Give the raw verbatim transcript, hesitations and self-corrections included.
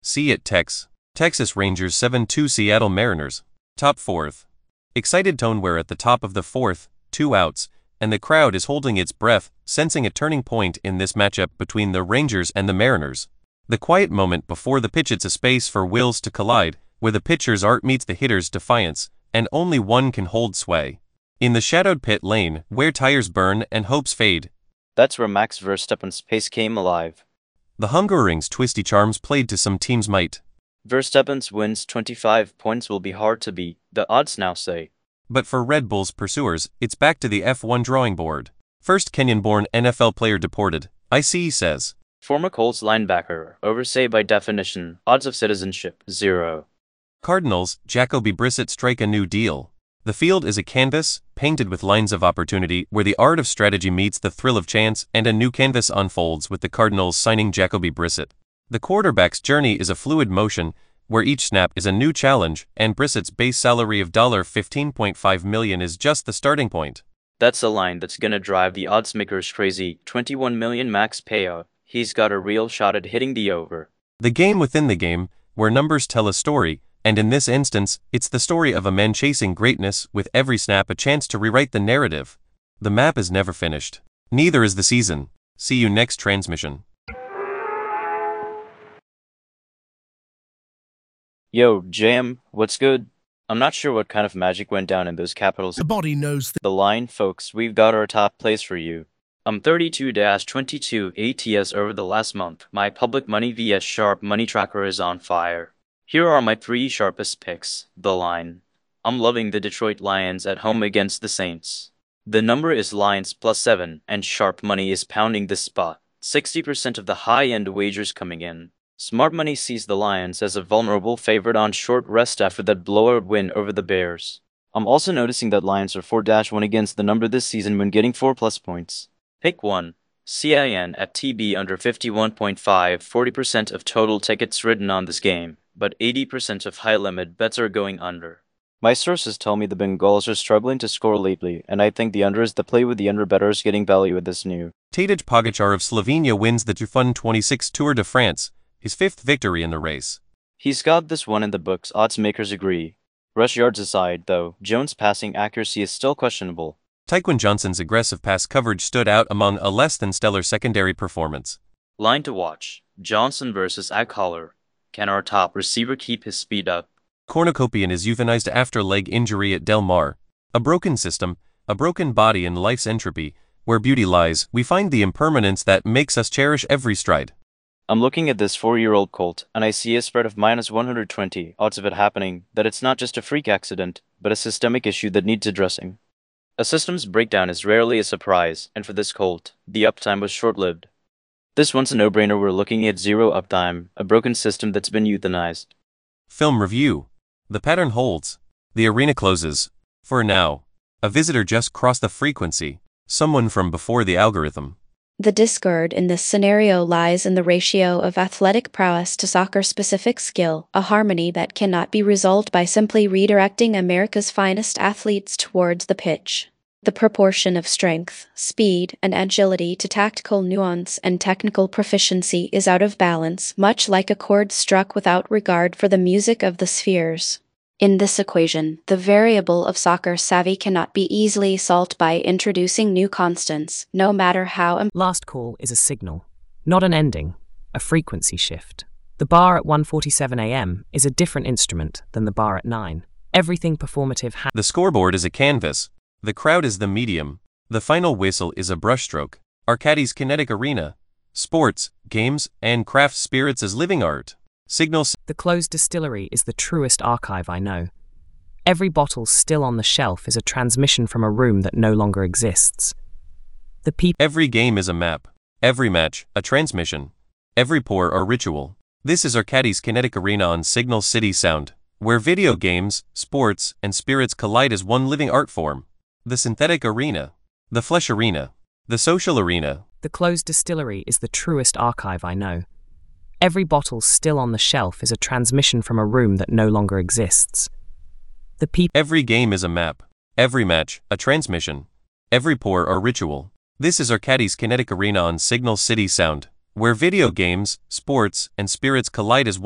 See it Tex. Texas Rangers seven two Seattle Mariners. Top fourth. Excited tone where at the top of the fourth, two outs, and the crowd is holding its breath, sensing a turning point in this matchup between the Rangers and the Mariners. The quiet moment before the pitch, it's a space for wills to collide, where the pitcher's art meets the hitter's defiance, and only one can hold sway. In the shadowed pit lane, where tires burn and hopes fade. That's where Max Verstappen's pace came alive. The Hungaroring's twisty charms played to some teams' might. Verstappen's wins twenty-five points will be hard to beat, the odds now say. But for Red Bull's pursuers, it's back to the F one drawing board. First Kenyan-born N F L player deported, I C E says. Former Colts linebacker, oversay by definition, odds of citizenship, zero. Cardinals, Jacoby Brissett strike a new deal. The field is a canvas, painted with lines of opportunity, where the art of strategy meets the thrill of chance, and a new canvas unfolds with the Cardinals signing Jacoby Brissett. The quarterback's journey is a fluid motion, where each snap is a new challenge, and Brissett's base salary of fifteen point five million dollars is just the starting point. That's a line that's gonna drive the odds makers crazy, twenty-one million dollars max payout. He's got a real shot at hitting the over. The game within the game, where numbers tell a story, and in this instance, it's the story of a man chasing greatness, with every snap a chance to rewrite the narrative. The map is never finished. Neither is the season. See you next transmission. Yo, J M, what's good? I'm not sure what kind of magic went down in those capitals. The body knows the line, folks. We've got our top plays for you. I'm thirty-two twenty-two A T S over the last month. My public money vs Sharp Money Tracker is on fire. Here are my three sharpest picks. The line. I'm loving the Detroit Lions at home against the Saints. The number is Lions plus seven, and Sharp Money is pounding this spot. sixty percent of the high-end wagers coming in. Smart Money sees the Lions as a vulnerable favorite on short rest after that blowout win over the Bears. I'm also noticing that Lions are four one against the number this season when getting four plus points. Pick one. C I N at T B under fifty-one point five, forty percent of total tickets written on this game, but eighty percent of high-limit bets are going under. My sources tell me the Bengals are struggling to score lately, and I think the under is the play with the under bettors getting value with this new. Tadej Pogačar of Slovenia wins the two thousand twenty-six Tour de France, his fifth victory in the race. He's got this one in the books, odds makers agree. Rush yards aside, though, Jones' passing accuracy is still questionable. Tyquan Johnson's aggressive pass coverage stood out among a less-than-stellar secondary performance. Line to watch. Johnson versus Agholor. Can our top receiver keep his speed up? Cornucopian is euthanized after leg injury at Del Mar. A broken system, a broken body and life's entropy. Where beauty lies, we find the impermanence that makes us cherish every stride. I'm looking at this four-year-old colt, and I see a spread of minus one hundred twenty, odds of it happening, that it's not just a freak accident, but a systemic issue that needs addressing. A system's breakdown is rarely a surprise, and for this colt, the uptime was short-lived. This one's a no-brainer. We're looking at zero uptime, a broken system that's been euthanized. Film review. The pattern holds. The arena closes. For now. A visitor just crossed the frequency. Someone from before the algorithm. The discord in this scenario lies in the ratio of athletic prowess to soccer-specific skill, a harmony that cannot be resolved by simply redirecting America's finest athletes towards the pitch. The proportion of strength, speed, and agility to tactical nuance and technical proficiency is out of balance, much like a chord struck without regard for the music of the spheres. In this equation, the variable of soccer savvy cannot be easily solved by introducing new constants, no matter how. Last call is a signal, not an ending, a frequency shift. The bar at one forty-seven a m is a different instrument than the bar at nine. Everything performative ha- The scoreboard is a canvas. The crowd is the medium. The final whistle is a brushstroke. Arcadis Kinetic Arena. Sports, games, and craft spirits as living art. Signals. The closed distillery is the truest archive I know. Every bottle still on the shelf is a transmission from a room that no longer exists. The people. Every game is a map. Every match, a transmission. Every pour, a ritual. This is Arcadis Kinetic Arena on Signal City Sound, where video games, sports, and spirits collide as one living art form. The synthetic arena. The flesh arena. The social arena. The closed distillery is the truest archive I know. Every bottle still on the shelf is a transmission from a room that no longer exists. The people. Every game is a map. Every match, a transmission. Every pour, a ritual. This is Arcadis Kinetic Arena on Signal City Sound, where video games, sports, and spirits collide as one